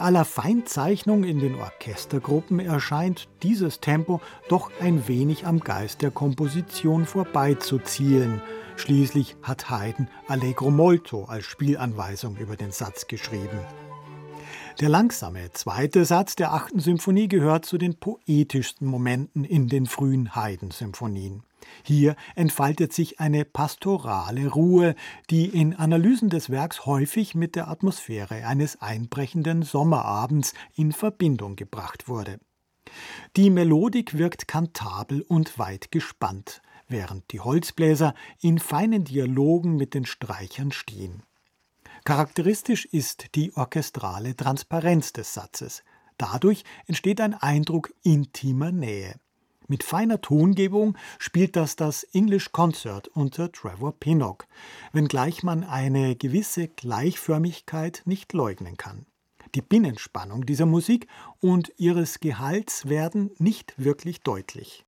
aller Feinzeichnung in den Orchestergruppen erscheint dieses Tempo doch ein wenig am Geist der Komposition vorbeizuzielen. Schließlich hat Haydn Allegro molto als Spielanweisung über den Satz geschrieben. Der langsame zweite Satz der 8. Symphonie gehört zu den poetischsten Momenten in den frühen Haydn-Symphonien. Hier entfaltet sich eine pastorale Ruhe, die in Analysen des Werks häufig mit der Atmosphäre eines einbrechenden Sommerabends in Verbindung gebracht wurde. Die Melodik wirkt kantabel und weit gespannt, während die Holzbläser in feinen Dialogen mit den Streichern stehen. Charakteristisch ist die orchestrale Transparenz des Satzes. Dadurch entsteht ein Eindruck intimer Nähe. Mit feiner Tongebung spielt das English Concert unter Trevor Pinnock, wenngleich man eine gewisse Gleichförmigkeit nicht leugnen kann. Die Binnenspannung dieser Musik und ihres Gehalts werden nicht wirklich deutlich.